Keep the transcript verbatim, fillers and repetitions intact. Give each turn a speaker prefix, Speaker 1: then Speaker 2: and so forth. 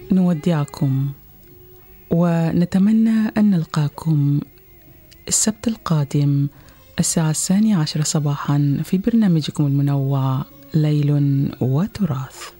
Speaker 1: نودعكم ونتمنى أن نلقاكم السبت القادم الساعة الثانية عشر صباحا في برنامجكم المنوع ليل وتراث.